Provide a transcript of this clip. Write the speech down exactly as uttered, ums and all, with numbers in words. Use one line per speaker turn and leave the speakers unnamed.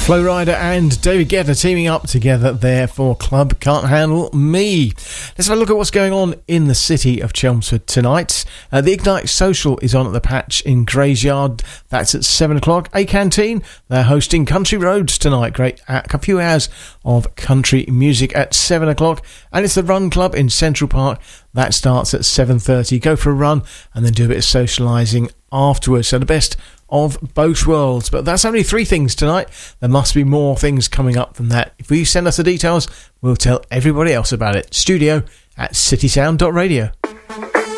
Flo Rida and David Guetta teaming up together there for Club Can't Handle Me. Let's have a look at what's going on in the city of Chelmsford tonight. Uh, the Ignite Social is on at the Patch in Grays Yard. That's at seven o'clock. A Canteen, they're hosting Country Roads tonight. Great, a few hours of country music at seven o'clock. And it's the Run Club in Central Park. That starts at seven thirty. Go for a run and then do a bit of socialising afterwards. So the best of both worlds. But that's only three things tonight. There must be more things coming up than that. If you send us the details, we'll tell everybody else about it. Studio at citysound dot radio.